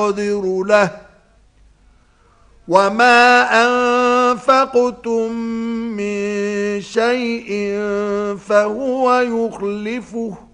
قادر له وما أنفقتم من شيء فهو يخلفه